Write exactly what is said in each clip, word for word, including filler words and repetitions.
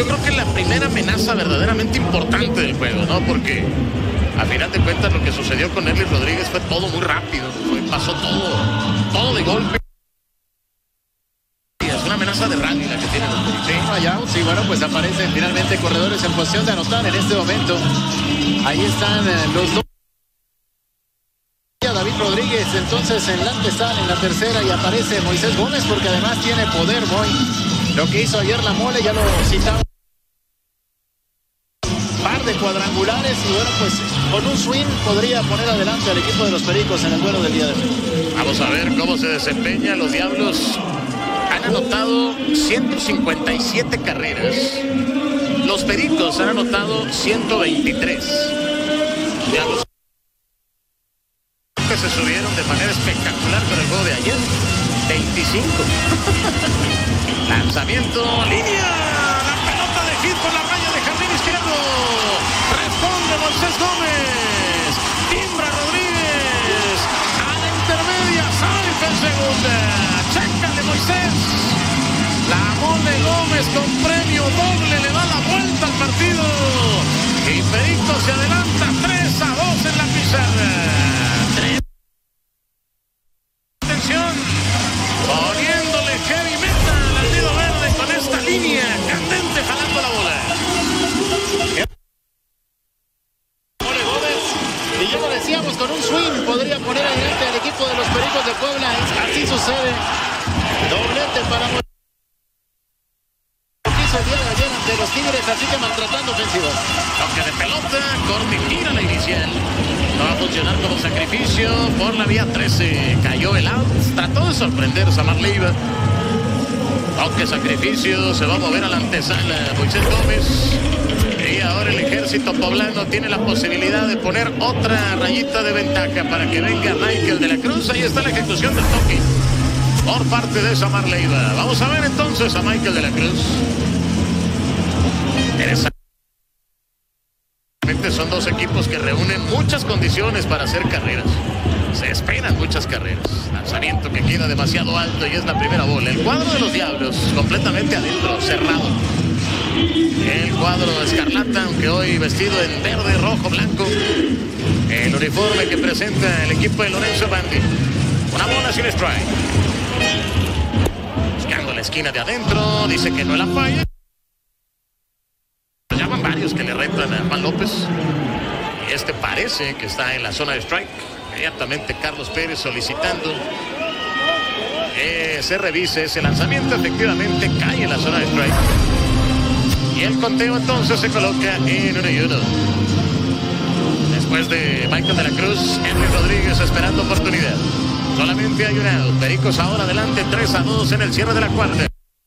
yo creo que es la primera amenaza verdaderamente importante del juego, ¿no? Porque a final de cuentas lo que sucedió con Erly Rodríguez fue todo muy rápido, fue, pasó todo, todo de golpe. Es una amenaza de rally la que tiene los Pericos. Sí, no hay out, sí, bueno, pues aparecen finalmente corredores en posición de anotar en este momento. Ahí están eh, los dos. David Rodríguez entonces en la antesala, en la tercera, y aparece Moisés Gómez porque además tiene poder, Moy. Lo que hizo ayer la Mole, ya lo citaba. Par de cuadrangulares y bueno, pues con un swing podría poner adelante al equipo de los Pericos en el duelo del día de hoy. Vamos a ver cómo se desempeña. Los Diablos han anotado ciento cincuenta y siete carreras. Los Pericos han anotado ciento veintitrés. Diablos que se subieron de manera espectacular con el juego de ayer. veinticinco. Lanzamiento, línea. La pelota de hit por la raya de jardín izquierdo. Responde Moisés Gómez. Timbra Rodríguez. A la intermedia. Salta en segunda. Chécale Moisés. La Mole Gómez con premio doble le da la vuelta al partido. Y Pericos se adelanta tres a dos en la pizarra. Atención. Poniéndole heavy metal al nido verde con esta línea candente jalando la bola. Mole Gómez. Y ya lo decíamos, con un swing podría poner adelante al equipo de los Pericos de Puebla. Así sucede. Doblete para Mole. El día de ayer ante los Tigres, así que maltratando ofensivas. Toque de pelota, Cordy tira la inicial. No va a funcionar como sacrificio por la vía trece. Cayó el out. Trató de sorprender a Samar Leiva. Toque sacrificio, se va a mover a la antesala Moisés Gómez. Y ahora el ejército poblano tiene la posibilidad de poner otra rayita de ventaja para que venga Michael de la Cruz. Ahí está la ejecución del toque por parte de Samar Leiva. Vamos a ver entonces a Michael de la Cruz. Son dos equipos que reúnen muchas condiciones para hacer carreras. Se esperan muchas carreras. Lanzamiento que queda demasiado alto y es la primera bola. El cuadro de los Diablos completamente adentro, cerrado. El cuadro escarlata, aunque hoy vestido en verde, rojo, blanco. El uniforme que presenta el equipo de Lorenzo Bandi. Una bola sin strike. Buscando la esquina de adentro. Dice que no la falla. Llaman varios que le retan a Juan López. Y este parece que está en la zona de strike. Inmediatamente Carlos Pérez solicitando que se revise ese lanzamiento. Efectivamente cae en la zona de strike. Y el conteo entonces se coloca en uno y uno. Después de Michael de la Cruz, Erly Rodríguez esperando oportunidad. Solamente hay un out. Pericos ahora adelante tres a dos en el cierre de la cuarta.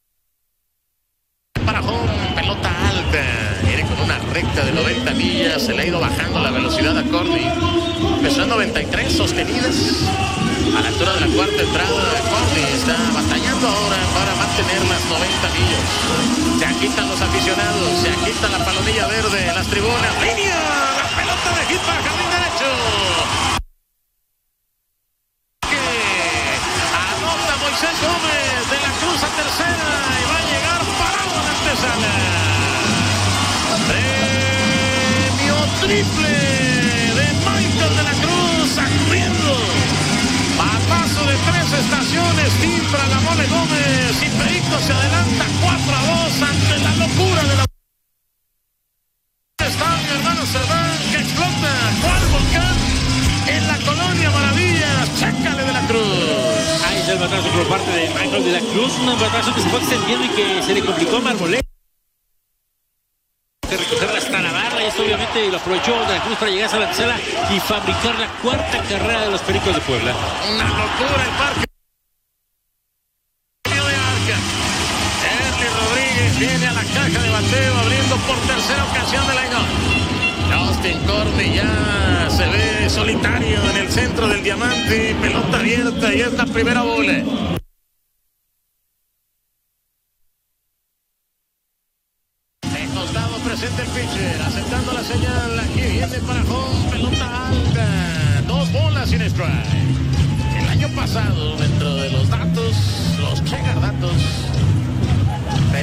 Para home, pelota alta. Viene con una recta de noventa millas. Se le ha ido bajando la velocidad a Cordy. Empezó en noventa y tres sostenidas. A la altura de la cuarta entrada, Cordy está batallando ahora para mantener las noventa millas. Se agitan los aficionados. Se agita la palomilla verde en las tribunas. ¡Línea! La pelota de hit para jardín derecho. Anota Moisés Gómez de la Cruz a tercera y va a llegar parado a la antesala. Premio triple de Michael de la Cruz sacudiendo. Batazo de tres estaciones, timbra la Mole Gómez y Pericos se adelanta cuatro a dos ante la locura de la... Está mi hermano Cerdán que explota. ¿Cuál volcán? En la colonia Maravillas. Chécale de la Cruz. Ahí está el batazo por parte de Michael de la Cruz. Un batazo que se fue extendiendo y que se le complicó a Marmolet. Recogerla hasta la barra y esto obviamente lo aprovechó de la Cruz para llegar a la tercera y fabricar la cuarta carrera de los Pericos de Puebla. Una locura el parque de Arca. Erly Rodríguez viene a la caja de bateo abriendo por tercera ocasión del año. Justin Cordy ya se ve solitario en el centro del diamante. Pelota abierta y es la primera bola. Presente el pitcher, aceptando la señal, aquí viene para home, pelota alta, dos bolas sin strike. El año pasado, dentro de los datos, los Chegar datos,